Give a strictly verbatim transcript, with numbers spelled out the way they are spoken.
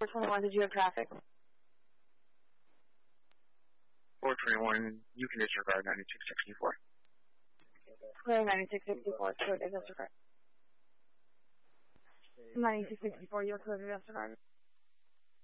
four twenty-one, did you have traffic? four twenty-one, you can disregard ninety-six sixty-four. Clear ninety-six sixty-four, clear to disregard. ninety-six sixty-four, you're clear to disregard.